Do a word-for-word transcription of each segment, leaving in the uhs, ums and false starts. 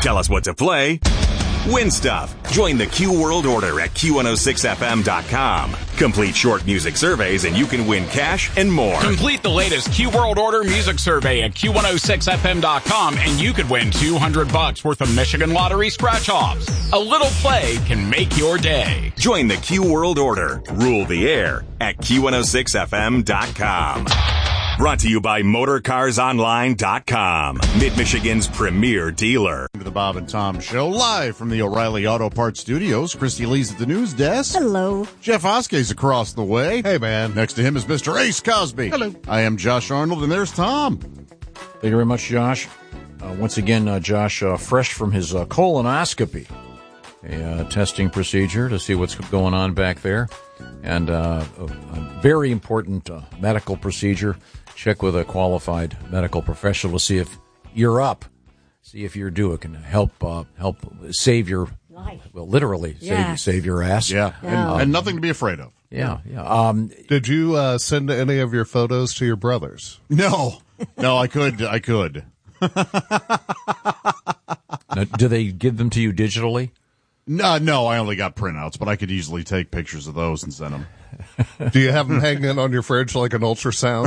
Tell us what to play. Win stuff. Join the Q World Order at Q one oh six F M dot com. Complete short music surveys and you can win cash and more. Complete the latest Q World Order music survey at Q one oh six F M dot com and you could win two hundred bucks worth of Michigan Lottery scratch-offs. A little play can make your day. Join the Q World Order. Rule the air at Q one oh six F M dot com. Brought to you by Motor Cars Online dot com, Mid-Michigan's premier dealer. The Bob and Tom Show, live from the O'Reilly Auto Parts Studios. Christy Lee's at the news desk. Hello. Jeff Oskey's across the way. Hey, man. Next to him is Mister Ace Cosby. Hello. I am Josh Arnold, and there's Tom. Thank you very much, Josh. Uh, once again, uh, Josh, uh, fresh from his uh, colonoscopy, a uh, testing procedure to see what's going on back there, and uh, a, a very important uh, medical procedure. Check with a qualified medical professional to see if you're up, see if you're due. It can help uh, help save your life. Well, literally Yes. save save your ass. Yeah, Yeah. And, and nothing to be afraid of. Yeah, yeah. Um, Did you uh, send any of your photos to your brothers? No, no, I could, I could. now, do they give them to you digitally? No, no, I only got printouts, but I could easily take pictures of those and send them. Do you have them hanging on your fridge like an ultrasound?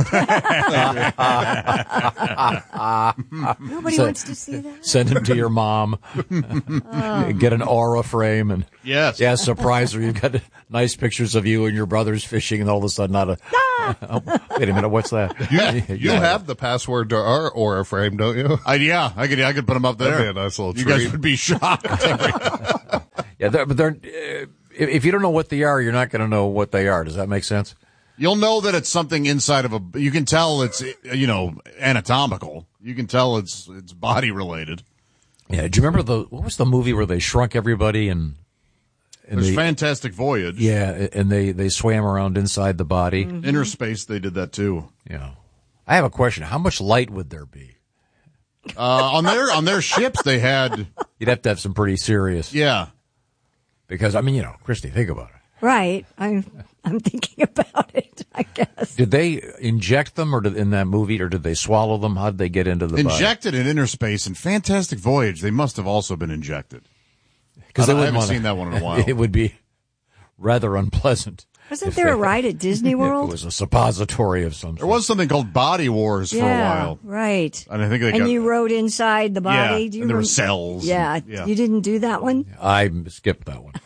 Nobody So- wants to see that. Send them to your mom. Get an aura frame and Yes. yeah, surprise her. You've got nice pictures of you and your brothers fishing, and all of a sudden, not a. Oh, wait a minute, what's that? You, you have the password to our Aura frame, don't you? I, yeah, I could, I could put them up there. That'd be a nice little You treat. guys would be shocked. Yeah, they're, but they're. Uh, if if you don't know what they are, you're not going to know what they are. Does that make sense? You'll know that it's something inside of a. You can tell it's, you know, anatomical. You can tell it's it's body related. Yeah. Do you remember the what was the movie where they shrunk everybody and? and There's they, Fantastic Voyage. yeah, and they they swam around inside the body. Inner Space, they did that too. Yeah. I have a question. How much light would there be? Uh, on their on their ships, they had. You'd have to have some pretty serious. Yeah. Because I mean, you know, Christy, think about it. Right. I'm I'm thinking about it, I guess. Did they inject them, or did, in that movie, or did they swallow them? How did they get into the body? Injected in Inner Space and Fantastic Voyage, they must have also been injected. Because I, they I wouldn't haven't wanna- seen that one in a while. It would be rather unpleasant. Wasn't if there they- a ride at Disney If World? it was a suppository of some There sort. was something called Body Wars for a yeah, while. right. And I think they and got- you rode inside the body. Yeah, Do you and there were rem- cells. Yeah. and- yeah. You didn't do that one? I skipped that one.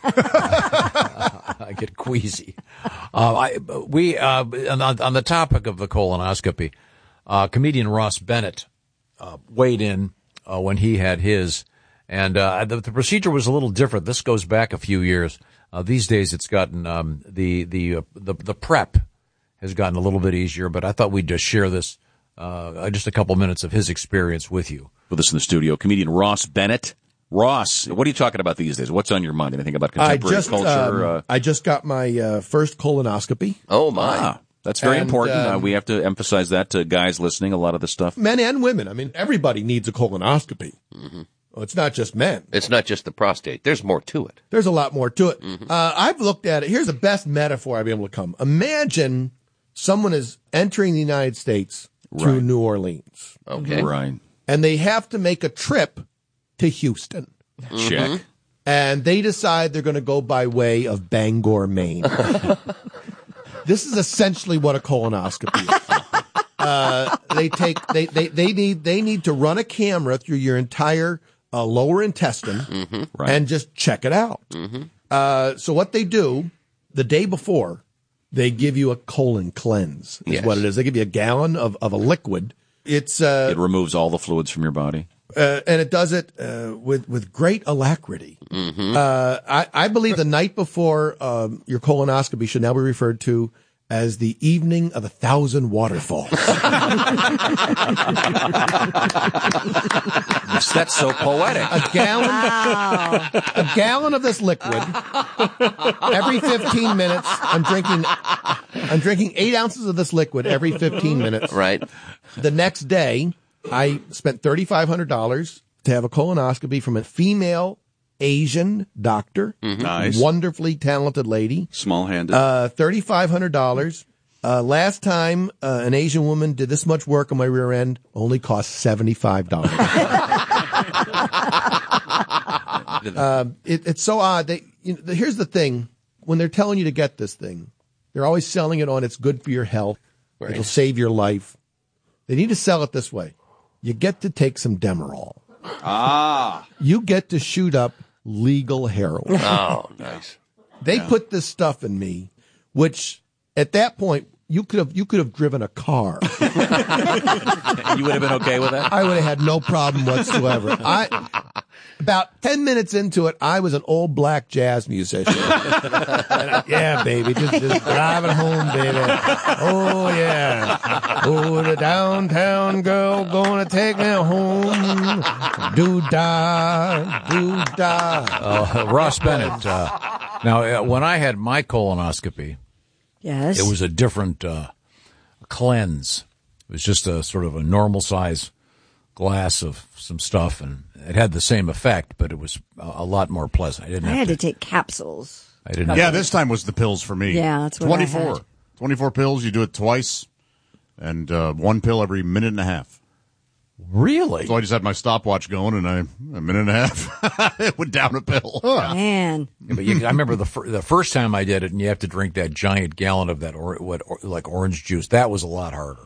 I get queasy. Uh, I, we, uh, on, on the topic of the colonoscopy, uh, comedian Ross Bennett, uh, weighed in, uh, when he had his, and, uh, the, the procedure was a little different. This goes back a few years. Uh, these days it's gotten, um, the, the, uh, the, the prep has gotten a little bit easier, but I thought we'd just share this, uh, just a couple minutes of his experience with you. With us in the studio, comedian Ross Bennett. Ross, what are you talking about these days? What's on your mind? Anything about I contemporary just, culture? um, uh, I just got my uh, first colonoscopy. oh, my. Ah, that's very And, important. um, uh, we have to emphasize that to guys listening, a lot of the stuff. Men and women. I mean, everybody needs a colonoscopy. Mm-hmm. Well, it's not just men. It's not just the prostate. There's more to it. There's a lot more to it. Mm-hmm. Uh, I've looked at it. Here's the best metaphor I've been able to come. Imagine someone is entering the United States through Right. New Orleans, Okay. Right. and they have to make a trip to Houston. Check. And they decide they're going to go by way of Bangor, Maine. This is essentially what a colonoscopy is. Uh, they take they, they they need they need to run a camera through your entire uh, lower intestine Right. and just check it out. Uh, so what they do the day before, they give you a colon cleanse. Is Yes. what it is. They give you a gallon of of a liquid. It's uh, It removes all the fluids from your body. uh, and it does it uh, with with great alacrity. Mm-hmm. Uh, I, I believe the night before um, your colonoscopy should now be referred to as the evening of a thousand waterfalls. That's so poetic. A gallon, a gallon of this liquid every fifteen minutes. I'm drinking, I'm drinking eight ounces of this liquid every fifteen minutes. Right. The next day, I spent thirty-five hundred dollars to have a colonoscopy from a female Asian doctor. Nice. Wonderfully talented lady. Small-handed. Uh, thirty-five hundred dollars. Uh, last time uh, an Asian woman did this much work on my rear end only cost seventy-five dollars. Um, it, it's so odd. They, you know, here's the thing. When they're telling you to get this thing, they're always selling it on it's good for your health. Right. It'll save your life. They need to sell it this way. You get to take some Demerol. Ah. You get to shoot up legal heroin. Oh, nice. They Yeah. put this stuff in me, which at that point, you could have you could have driven a car. You would have been okay with that? I would have had no problem whatsoever. I about ten minutes into it, I was an old black jazz musician. I, yeah, baby, just, just driving home, baby. Oh yeah, oh the downtown girl gonna take me home. Do da, do da. Uh, Ross Bennett. Uh, now, uh, when I had my colonoscopy, Yes. it was a different uh, cleanse. It was just a sort of a normal size glass of some stuff, and it had the same effect, but it was a, a lot more pleasant. I didn't. I have had to, to take capsules. I didn't. Yeah, have to, this time was the pills for me. Yeah, that's what I twenty-four. had. twenty-four pills. You do it twice, and uh, one pill every minute and a half. Really? So I just had my stopwatch going, and I a minute and a half it went down a pill. Man. Yeah, but you, I remember the fir- the first time I did it, and you have to drink that giant gallon of that or what or, like orange juice. That was a lot harder.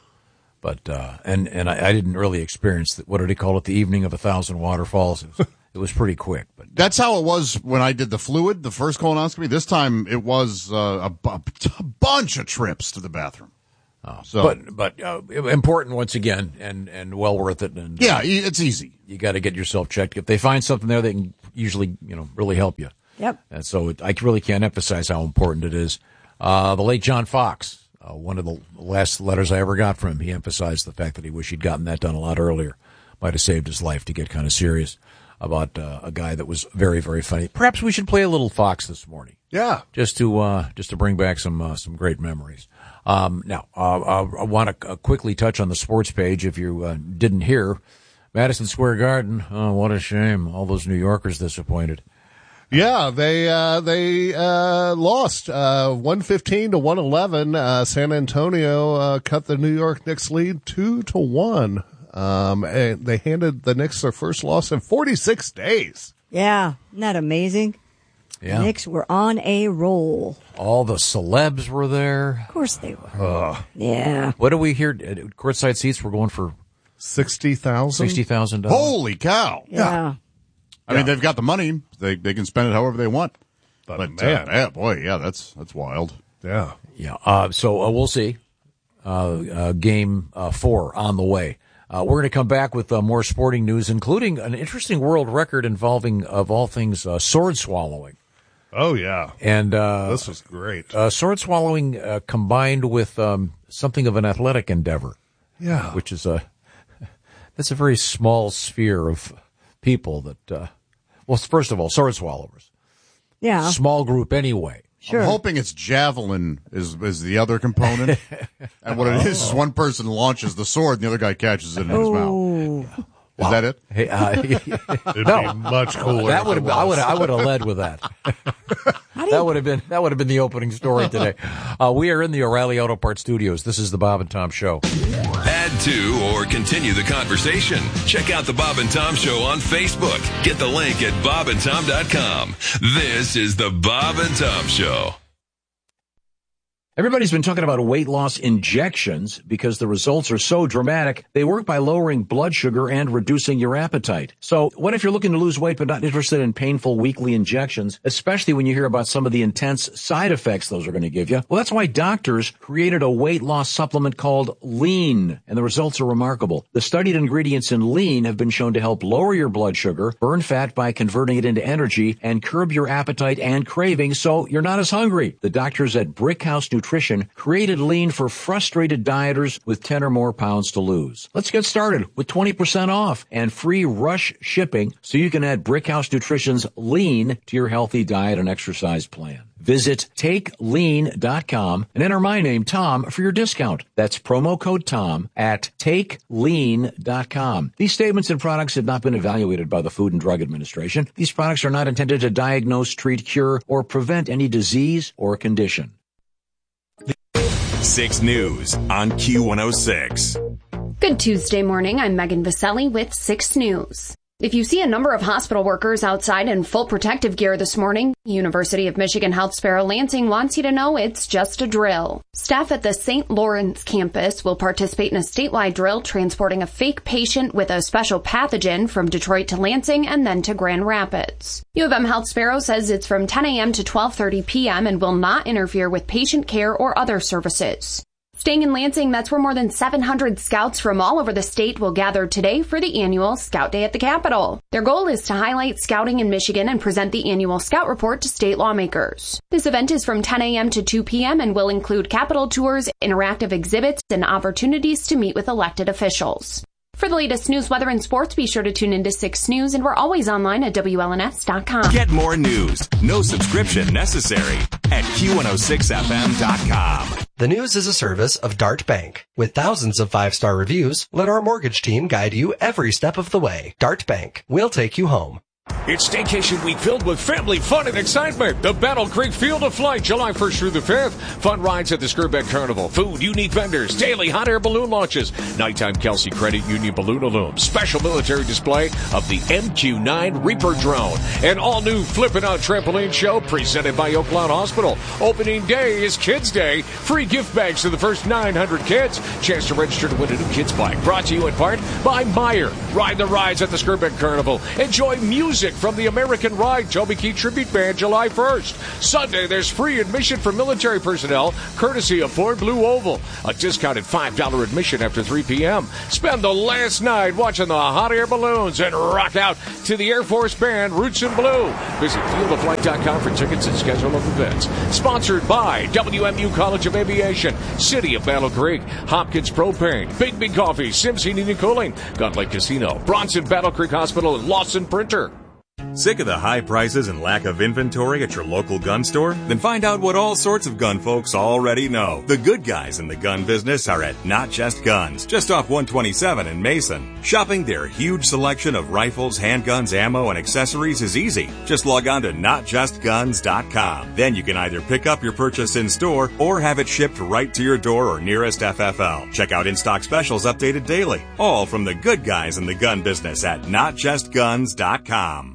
But uh, and and I, I didn't really experience the, what did he call it? The evening of a thousand waterfalls. It was, it was pretty quick. But That's how it was when I did the fluid, the first colonoscopy. This time it was uh, a, bu- a bunch of trips to the bathroom. Oh, So- but but uh, important once again, and, and well worth it. And Yeah, uh, e- it's easy. you got to get yourself checked. If they find something there, they can usually you know really help you. Yep. And so it, I really can't emphasize how important it is. Uh, the late John Fox, uh, one of the last letters I ever got from him, he emphasized the fact that he wished he'd gotten that done a lot earlier. Might have saved his life to get kind of serious about uh, a guy that was very, very funny. Perhaps we should play a little Fox this morning. Yeah. Just to uh, just to bring back some uh, some great memories. Um, now, uh, I want to uh, quickly touch on the sports page. If you uh, didn't hear, Madison Square Garden. Oh, what a shame! All those New Yorkers disappointed. Yeah, they uh, they uh, lost uh, one fifteen to one eleven. Uh, San Antonio uh, cut the New York Knicks lead two to one. Um, and they handed the Knicks their first loss in forty-six days. Yeah. Isn't that amazing? Yeah, Knicks were on a roll. all the celebs were there. Of course they were. Yeah. What do we hear? Uh, Courtside seats were going for Sixty thousand. sixty thousand dollars. Holy cow! Yeah. I mean, they've got the money. They they can spend it however they want. But, But man, uh, yeah, boy, yeah, that's that's wild. yeah. Yeah. Uh, so uh, we'll see. Uh, uh, game uh, four on the way. Uh, we're going to come back with uh, more sporting news, including an interesting world record involving, of all things, uh, sword swallowing. Oh yeah, And uh, this was great. uh, sword swallowing uh, combined with um, something of an athletic endeavor, Yeah, which is a that's a very small sphere of people that. Uh, well, first of all, sword swallowers, Yeah. small group anyway. Sure. I'm hoping it's javelin is is the other component, and what it is is one person launches the sword and the other guy catches it in his mouth. Oh. Is that it? Hey, uh, it'd be much cooler. that if would it have I would was. I would have led with that. How do That you, would have been that would have been the opening story today. Uh, we are in the O'Reilly Auto Parts Studios. This is the Bob and Tom Show. Add to or continue the conversation. Check out the Bob and Tom Show on Facebook. Get the link at bob and tom dot com. This is the Bob and Tom Show. Everybody's been talking about weight loss injections because the results are so dramatic. They work by lowering blood sugar and reducing your appetite. So what if you're looking to lose weight but not interested in painful weekly injections, especially when you hear about some of the intense side effects those are going to give you? Well, that's why doctors created a weight loss supplement called Lean, and the results are remarkable. The studied ingredients in Lean have been shown to help lower your blood sugar, burn fat by converting it into energy, and curb your appetite and cravings so you're not as hungry. The doctors at Brickhouse Nutrition created Lean for frustrated dieters with ten or more pounds to lose. Let's get started with twenty percent off and free rush shipping so you can add Brickhouse Nutrition's Lean to your healthy diet and exercise plan. Visit take lean dot com and enter my name, Tom, for your discount. That's promo code Tom at take lean dot com. These statements and products have not been evaluated by the Food and Drug Administration. These products are not intended to diagnose, treat, cure, or prevent any disease or condition. six News on Q one oh six. Good Tuesday morning. I'm Megan Vaselli with six News. If you see a number of hospital workers outside in full protective gear this morning, University of Michigan Health Sparrow Lansing wants you to know it's just a drill. Staff at the Saint Lawrence campus will participate in a statewide drill transporting a fake patient with a special pathogen from Detroit to Lansing and then to Grand Rapids. U of M Health Sparrow says it's from ten a.m. to twelve thirty p.m. and will not interfere with patient care or other services. Staying in Lansing, that's where more than seven hundred scouts from all over the state will gather today for the annual Scout Day at the Capitol. Their goal is to highlight scouting in Michigan and present the annual Scout Report to state lawmakers. This event is from ten a.m. to two p.m. and will include Capitol tours, interactive exhibits, and opportunities to meet with elected officials. For the latest news, weather, and sports, be sure to tune into six News, and we're always online at W L N S dot com. Get more news, no subscription necessary, at Q one oh six F M dot com. The News is a service of Dart Bank. With thousands of five-star reviews, let our mortgage team guide you every step of the way. Dart Bank. We'll take you home. It's Staycation Week filled with family fun and excitement. The Battle Creek Field of Flight, July first through the fifth. Fun rides at the Skirbeck Carnival. Food, unique vendors, daily hot air balloon launches. Nighttime Kelsey Credit Union balloon illume. Special military display of the M Q nine Reaper drone. An all-new Flippin' Out Trampoline Show presented by Oak Lawn Hospital. Opening day is Kids Day. Free gift bags to the first nine hundred kids. Chance to register to win a new kids bike. Brought to you in part by Meyer. Ride the rides at the Skirbeck Carnival. Enjoy music from the American Ride Toby Keith Tribute Band July first. Sunday, there's free admission for military personnel, courtesy of Ford Blue Oval. A discounted five dollars admission after three p.m. Spend the last night watching the hot air balloons and rock out to the Air Force Band Roots in Blue. Visit field of flight dot com for tickets and schedule of events. Sponsored by W M U College of Aviation, City of Battle Creek, Hopkins Propane, Big Big Coffee, Sims Heating and Cooling, Gun Lake Casino, Bronson Battle Creek Hospital, and Lawson Printer. Sick of the high prices and lack of inventory at your local gun store? Then find out what all sorts of gun folks already know. The good guys in the gun business are at Not Just Guns, just off one twenty-seven in Mason. Shopping their huge selection of rifles, handguns, ammo, and accessories is easy. Just log on to not just guns dot com. Then you can either pick up your purchase in store or have it shipped right to your door or nearest F F L. Check out in-stock specials updated daily. All from the good guys in the gun business at not just guns dot com.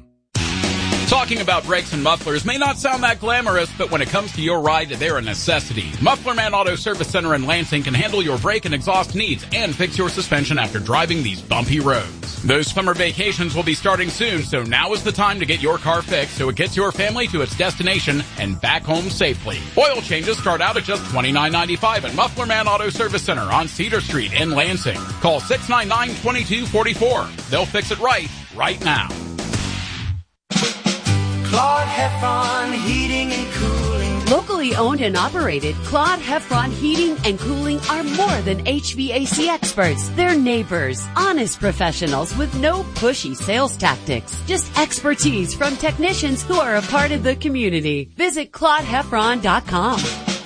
Talking about brakes and mufflers may not sound that glamorous, but when it comes to your ride, they're a necessity. Muffler Man Auto Service Center in Lansing can handle your brake and exhaust needs and fix your suspension after driving these bumpy roads. Those summer vacations will be starting soon, so now is the time to get your car fixed so it gets your family to its destination and back home safely. Oil changes start out at just twenty-nine ninety-five at Muffler Man Auto Service Center on Cedar Street in Lansing. Call six nine nine, two two four four. They'll fix it right, right now. Claude Heffron Heating and Cooling. Locally owned and operated, Claude Heffron Heating and Cooling are more than H V A C experts. They're neighbors, honest professionals with no pushy sales tactics. Just expertise from technicians who are a part of the community. Visit Claude Heffron dot com.